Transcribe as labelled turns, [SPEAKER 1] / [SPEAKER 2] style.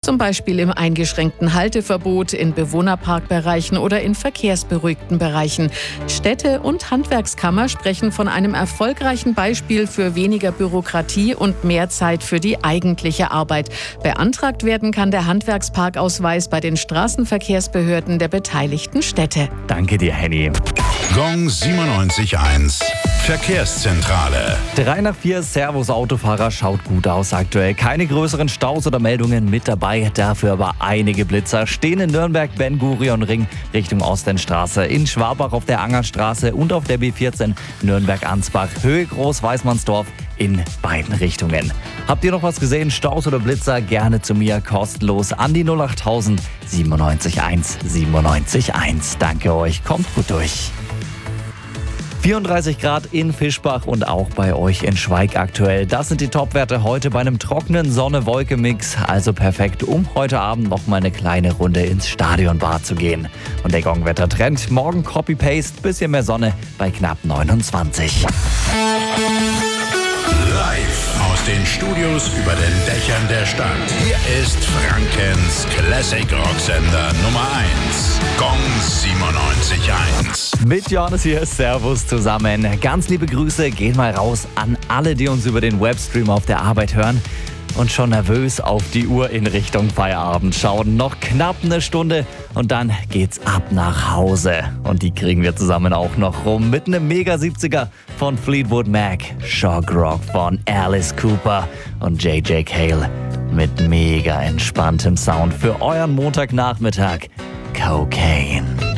[SPEAKER 1] Zum Beispiel im eingeschränkten Halteverbot, in Bewohnerparkbereichen oder in verkehrsberuhigten Bereichen. Städte- und Handwerkskammer sprechen von einem erfolgreichen Beispiel für weniger Bürokratie und mehr Zeit für die eigentliche Arbeit. Beantragt werden kann der Handwerksparkausweis bei den Straßenverkehrsbehörden der beteiligten Städte.
[SPEAKER 2] Danke dir, Henny.
[SPEAKER 3] Gong 97.1 Verkehrszentrale.
[SPEAKER 2] 3 nach 4, Servus Autofahrer, schaut gut aus aktuell. Keine größeren Staus oder Meldungen mit dabei, dafür aber einige Blitzer. Stehen in Nürnberg Ben-Gurion-Ring Richtung Ostenstraße, in Schwabach auf der Angerstraße und auf der B14 Nürnberg-Ansbach, Höhe Groß-Weißmannsdorf in beiden Richtungen. Habt ihr noch was gesehen? Staus oder Blitzer? Gerne zu mir, kostenlos an die 08000 971 971. Danke euch, kommt gut durch. 34 Grad in Fischbach und auch bei euch in Schweig aktuell. Das sind die Topwerte heute bei einem trockenen Sonne-Wolke-Mix. Also perfekt, um heute Abend noch mal eine kleine Runde ins Stadionbad zu gehen. Und der Gong-Wetter-Trend, morgen Copy-Paste, bisschen mehr Sonne bei knapp 29.
[SPEAKER 3] Live aus den Studios über den Dächern der Stadt. Hier ist Frankens Classic Rocksender Nummer 1. Gong 97.1.
[SPEAKER 2] Mit Johannes hier, Servus zusammen. Ganz liebe Grüße gehen mal raus an alle, die uns über den Webstream auf der Arbeit hören und schon nervös auf die Uhr in Richtung Feierabend schauen. Noch knapp eine Stunde und dann geht's ab nach Hause. Und die kriegen wir zusammen auch noch rum mit einem Mega 70er von Fleetwood Mac, Shock Rock von Alice Cooper und J.J. Cale mit mega entspanntem Sound für euren Montagnachmittag. Cocaine.